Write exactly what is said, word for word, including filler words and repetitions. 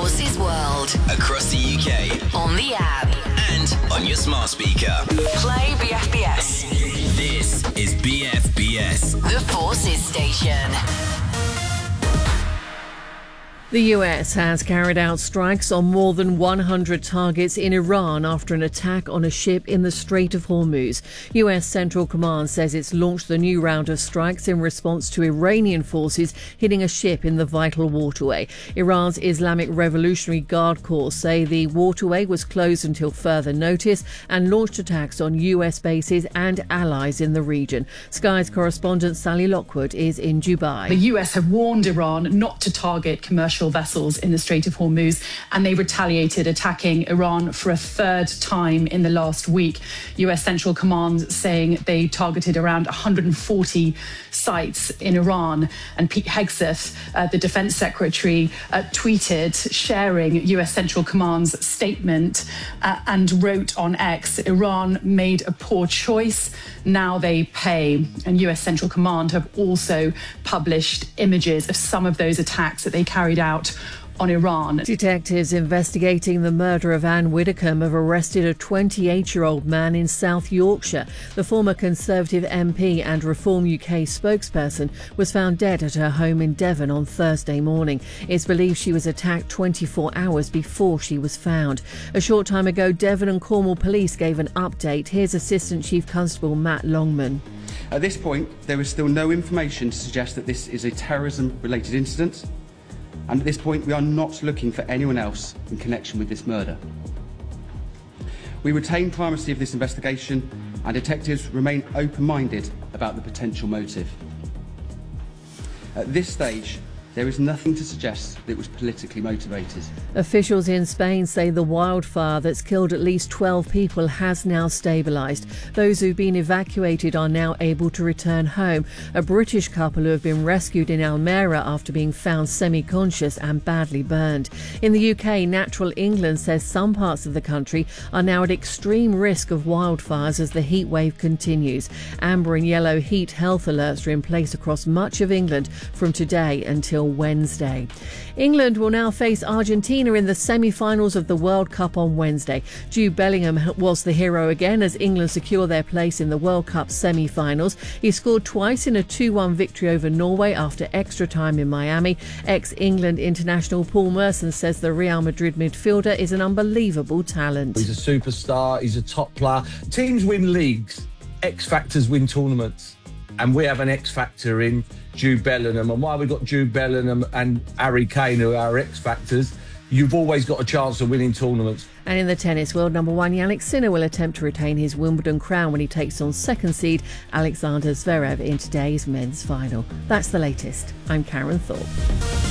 Forces World. Across the U K. On the app. And on your smart speaker. Play B F B S. This is B F B S. The Forces Station. The U S has carried out strikes on more than one hundred targets in Iran after an attack on a ship in the Strait of Hormuz. U S Central Command says it's launched the new round of strikes in response to Iranian forces hitting a ship in the vital waterway. Iran's Islamic Revolutionary Guard Corps say the waterway was closed until further notice and launched attacks on U S bases and allies in the region. Sky's correspondent Sally Lockwood is in Dubai. The U S have warned Iran not to target commercial vessels in the Strait of Hormuz, and they retaliated, attacking Iran for a third time in the last week. U S Central Command saying they targeted around one hundred forty sites in Iran. And Pete Hegseth, uh, the Defense Secretary, uh, tweeted sharing U S Central Command's statement uh, and wrote on X, "Iran made a poor choice. Now they pay." And U S Central Command have also published images of some of those attacks that they carried out on Iran. Detectives investigating the murder of Anne Widdecombe have arrested a twenty-eight-year-old man in South Yorkshire. The former Conservative M P and Reform U K spokesperson was found dead at her home in Devon on Thursday morning. It's believed she was attacked twenty-four hours before she was found. A short time ago, Devon and Cornwall Police gave an update. Here's Assistant Chief Constable Matt Longman. At this point, there is still no information to suggest that this is a terrorism-related incident. And at this point, we are not looking for anyone else in connection with this murder. We retain primacy of this investigation, and detectives remain open-minded about the potential motive. At this stage, there is nothing to suggest that it was politically motivated. Officials in Spain say the wildfire that's killed at least twelve people has now stabilised. Those who've been evacuated are now able to return home. A British couple who have been rescued in Almere after being found semi-conscious and badly burned. In the U K, Natural England says some parts of the country are now at extreme risk of wildfires as the heat wave continues. Amber and yellow heat health alerts are in place across much of England from today until Wednesday. England will now face Argentina in the semi-finals of the World Cup on Wednesday. Jude Bellingham was the hero again as England secure their place in the World Cup semi-finals. He scored twice in a two one victory over Norway after extra time in Miami. Ex-England international Paul Merson says the Real Madrid midfielder is an unbelievable talent. He's a superstar, he's a top player. Teams win leagues, X-Factors win tournaments. And we have an X-Factor in Jude Bellingham. And while we've got Jude Bellingham and Harry Kane, who are our X-Factors, you've always got a chance of winning tournaments. And in the tennis world, number one Jannik Sinner will attempt to retain his Wimbledon crown when he takes on second seed Alexander Zverev in today's men's final. That's the latest. I'm Karen Thorpe.